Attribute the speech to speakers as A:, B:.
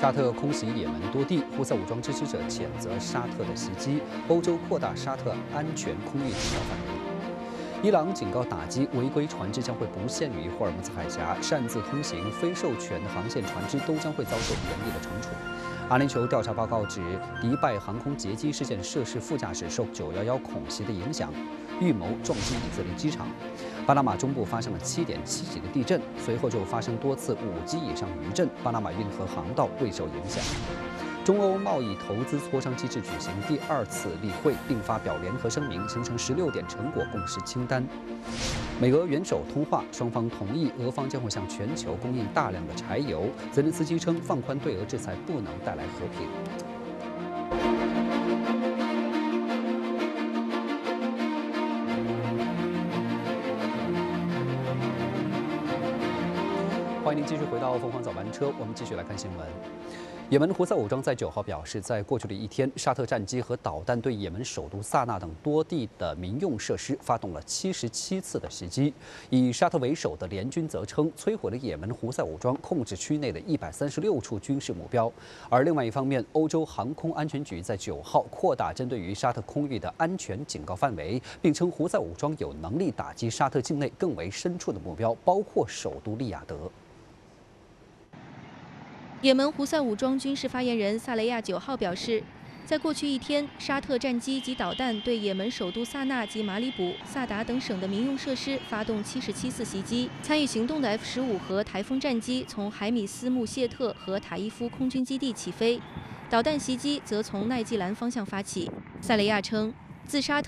A: 沙特空袭也门多地，胡塞武装支持者谴责沙特的袭击。欧洲扩大沙特安全空域警告范围。伊朗警告打击违规船只将会不限于霍尔木兹海峡，擅自通行非授权航线船只都将会遭受严厉的惩处。阿联酋调查报告指，迪拜航空劫机事件涉事副驾驶受911恐袭的影响，预谋撞击以色列机场。巴拿马中部发生了7.7级的地震，随后就发生多次5级以上余震，巴拿马运河航道未受影响。中欧贸易投资磋商机制举行第2次例会，并发表联合声明，形成16点成果共识清单。美俄元首通话，双方同意俄方将会向全球供应大量的柴油。泽连斯基称，放宽对俄制裁不能带来和平。欢迎您继续回到凤凰早班车，我们继续来看新闻。也门胡塞武装在9号表示，在过去的一天，沙特战机和导弹对也门首都萨那等多地的民用设施发动了77次的袭击。以沙特为首的联军则称，摧毁了也门胡塞武装控制区内的136处军事目标。而另外一方面，欧洲航空安全局在9号扩大针对于沙特空域的安全警告范围，并称胡塞武装有能力打击沙特境内更为深处的目标，包括首都利雅得。
B: 也门胡塞武装军事发言人萨雷亚9号表示，在过去一天，沙特战机及导弹对也门首都萨那及马里卜、萨达等省的民用设施发动77次袭击。参与行动的 F-15和台风战机从海米斯穆谢特和塔伊夫空军基地起飞，导弹袭击则从奈季兰方向发起。萨雷亚称，自沙特